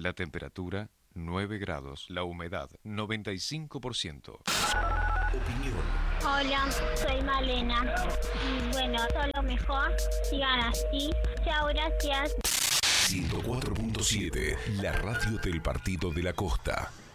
La temperatura 9 grados, la humedad 95%. Opinión. Hola, soy Malena. Y bueno, todo lo mejor. Sigan así. Chao, gracias. 104.7, la radio del Partido de la Costa.